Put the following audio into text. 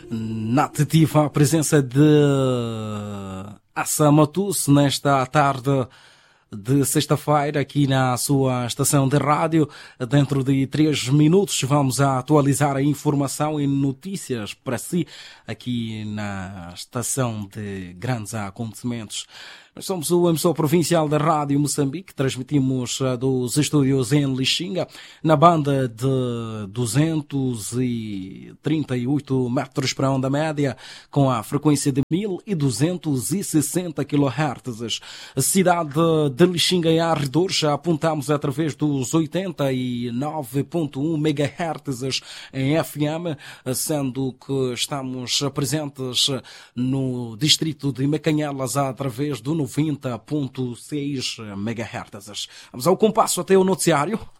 Na ativa a presença de Assa Matus nesta tarde de sexta-feira aqui na sua estação de rádio. Dentro de 3 minutos vamos a atualizar a informação e notícias para si aqui na estação de grandes acontecimentos. Nós somos o emissor provincial da Rádio Moçambique, transmitimos dos estúdios em Lixinga, na banda de 238 metros para onda média, com a frequência de 1260 kHz. A cidade de Lixinga e arredores já apontamos através dos 89.1 MHz em FM, sendo que estamos presentes no distrito de Macanhelas através do 90.6 MHz. Vamos ao compasso até o noticiário.